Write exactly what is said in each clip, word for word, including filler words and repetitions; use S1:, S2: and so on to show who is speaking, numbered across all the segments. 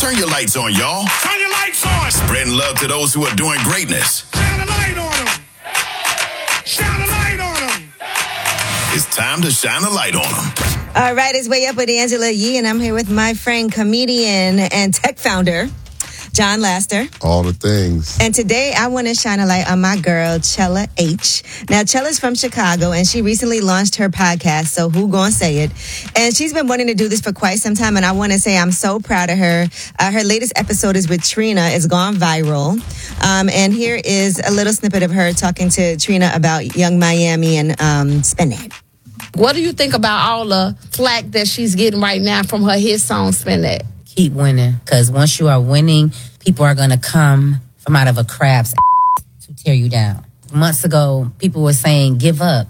S1: Turn your lights on, y'all.
S2: Turn your lights on.
S1: Spreading love to those who are doing greatness.
S2: Shine a light on them. Shine a light on them.
S1: It's time to shine a light on them.
S3: All right, it's Way Up with Angela Yee, and I'm here with my friend, comedian, and tech founder, John Laster.
S4: All the things.
S3: And today I want to shine a light on my girl, Chella H. Now, Chella's from Chicago, and she recently launched her podcast, So Who Gonna Say It? And she's been wanting to do this for quite some time, and I want to say I'm so proud of her. Uh, her latest episode is with Trina. It's gone viral. Um, and here is a little snippet of her talking to Trina about Young Miami and um, Spend That.
S5: What do you think about all the flack that she's getting right now from her hit song, Spend That?
S6: Keep winning, because once you are winning, people are going to come from out of a crab's to tear you down. Months ago, people were saying, give up.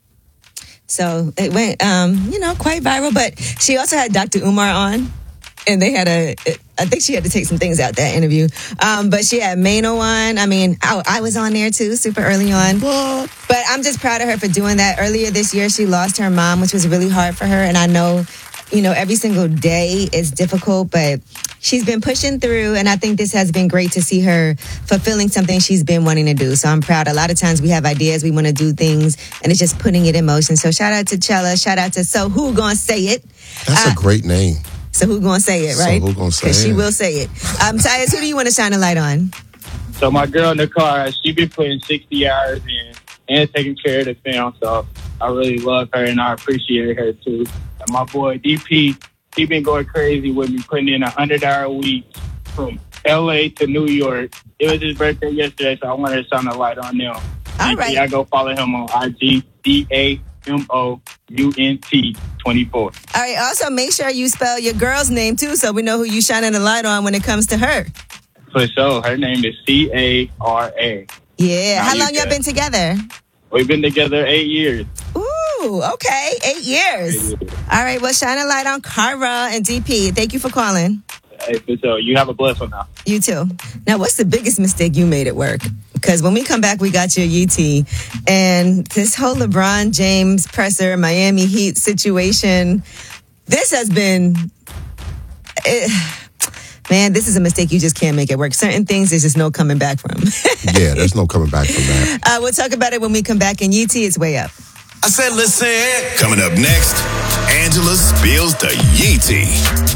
S3: So it went, um, you know, quite viral. But she also had Doctor Umar on, and they had a, I think she had to take some things out that interview. Um, but she had Mano on. I mean, I, I was on there too, super early on. But I'm just proud of her for doing that. Earlier this year, she lost her mom, which was really hard for her. And I know, you know, every single day is difficult, but she's been pushing through, and I think this has been great to see her fulfilling something she's been wanting to do. So I'm proud. A lot of times we have ideas, we want to do things, and it's just putting it in motion. So shout out to Chella, shout out to So Who Gonna Say It?
S4: That's
S3: uh,
S4: a great name.
S3: So Who Gonna Say It, right?
S4: So Who Gonna Say It?
S3: Because she will say it. Um, Tyus, who do you want to shine a light on?
S7: So my girl in the car, she been putting sixty hours in and taking care of the film. So I really love her, and I appreciate her too. And my boy D P, he been going crazy with me, putting in a hundred hour week from L A to New York. It was his birthday yesterday, so I wanted to shine a light on them.
S3: All right.
S7: I go follow him on I G, D A M O U N T twenty-four.
S3: All right. Also, make sure you spell your girl's name too, so we know who you shining a light on when it comes to her.
S7: For sure. Her name is C A R A.
S3: Yeah.
S7: Now
S3: How
S7: you
S3: long y'all
S7: good.
S3: been together?
S7: We've been together eight years.
S3: Ooh, okay. Eight years.
S7: Eight years.
S3: All right. Well, shine a light on Cara and D P. Thank you for calling.
S7: Hey, for sure. You have a blessed one now.
S3: You too. Now, what's the biggest mistake you made at work? Because when we come back, we got your U T. And this whole LeBron James presser, Miami Heat situation, this has been... It, man, this is a mistake you just can't make at work. Certain things, there's just no coming back from.
S4: Yeah, there's no coming back from that.
S3: Uh, we'll talk about it when we come back. And U T, it's Way Up.
S1: I said, listen. Coming up next, Angela spills the Yeetie.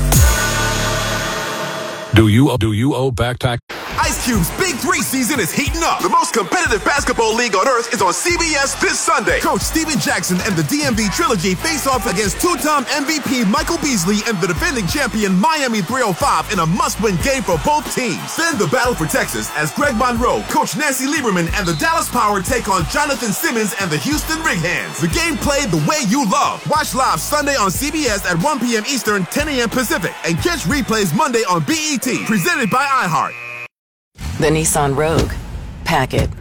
S8: Do you do you owe back tax?
S9: Ice Cube's Big Three season is heating up. The most competitive basketball league on earth is on C B S this Sunday. Coach Steven Jackson and the D M V Trilogy face off against two-time M V P Michael Beasley and the defending champion Miami three oh five in a must-win game for both teams. Then the battle for Texas as Greg Monroe, Coach Nancy Lieberman, and the Dallas Power take on Jonathan Simmons and the Houston Rig Hands. The game played the way you love. Watch live Sunday on C B S at one p.m. Eastern, ten a.m. Pacific, and catch replays Monday on B E T. Presented by iHeart.
S10: The Nissan Rogue. Pack it.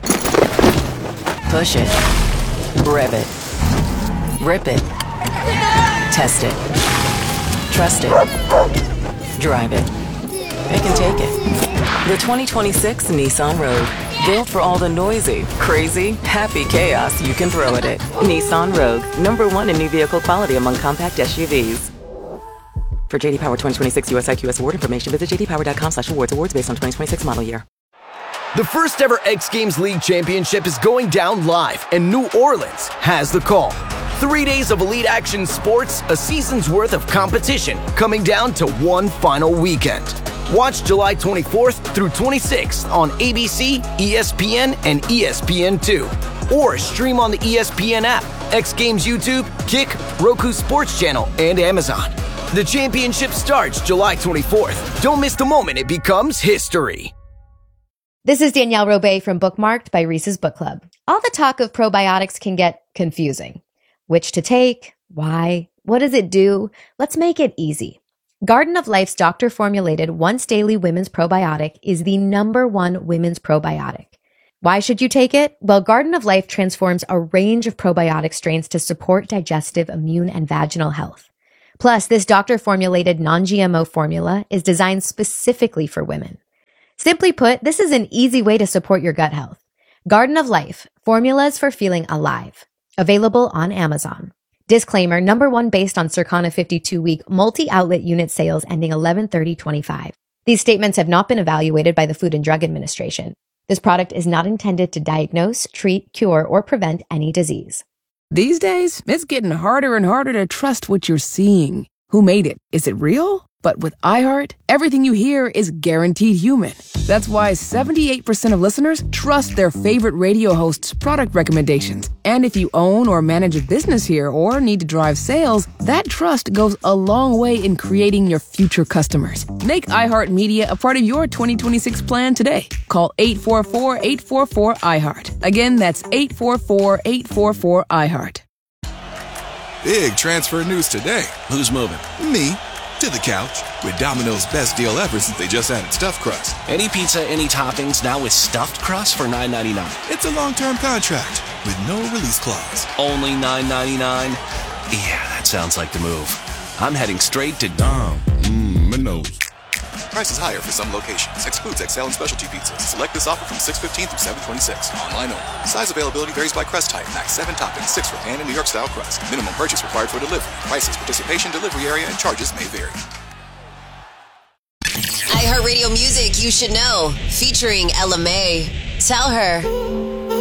S10: Push it. Rev it. Rip it. Test it. Trust it. Drive it. It can take it. The twenty twenty-six Nissan Rogue. Built for all the noisy, crazy, happy chaos you can throw at it. Nissan Rogue. Number one in new vehicle quality among compact S U Vs. For J D Power twenty twenty-six U S I Q S award information, visit j d power dot com slash awards. Awards based on twenty twenty-six model year.
S11: The first ever X Games League Championship is going down live, and New Orleans has the call. Three days of elite action sports, a season's worth of competition, coming down to one final weekend. Watch July twenty-fourth through twenty-sixth on A B C, E S P N, and E S P N two. Or stream on the E S P N app, X Games YouTube, Kick, Roku Sports Channel, and Amazon. The championship starts July twenty-fourth. Don't miss the moment it becomes history.
S12: This is Danielle Robay from Bookmarked by Reese's Book Club. All the talk of probiotics can get confusing. Which to take? Why? What does it do? Let's make it easy. Garden of Life's doctor-formulated once-daily women's probiotic is the number one women's probiotic. Why should you take it? Well, Garden of Life transforms a range of probiotic strains to support digestive, immune, and vaginal health. Plus, this doctor-formulated non-G M O formula is designed specifically for women. Simply put, this is an easy way to support your gut health. Garden of Life, formulas for feeling alive. Available on Amazon. Disclaimer, number one based on Circana fifty-two week multi-outlet unit sales ending eleven thirty twenty-five. These statements have not been evaluated by the Food and Drug Administration. This product is not intended to diagnose, treat, cure, or prevent any disease.
S13: These days, it's getting harder and harder to trust what you're seeing. Who made it? Is it real? But with iHeart, everything you hear is guaranteed human. That's why seventy-eight percent of listeners trust their favorite radio host's product recommendations. And if you own or manage a business here or need to drive sales, that trust goes a long way in creating your future customers. Make iHeartMedia a part of your twenty twenty-six plan today. Call eight four four, eight four four, iHeart. Again, that's eight four four, eight four four, iHeart.
S9: Big transfer news today.
S14: Who's moving?
S9: Me. To the couch with Domino's best deal ever since they just added stuffed crust.
S14: Any pizza, any toppings, now with stuffed crust for nine ninety-nine.
S9: It's a long-term contract with no release clause.
S14: Only nine ninety-nine? Yeah, that sounds like the move. I'm heading straight to Dom.
S9: Mmm, Minos.
S15: Prices higher for some locations. Excludes X L and specialty pizzas. Select this offer from six fifteen through seven twenty-six. Online only. Size availability varies by crust type. Max seven toppings, six for pan and New York style crust. Minimum purchase required for delivery. Prices, participation, delivery area, and charges may vary.
S16: iHeartRadio Music You Should Know, featuring Ella May. Tell her.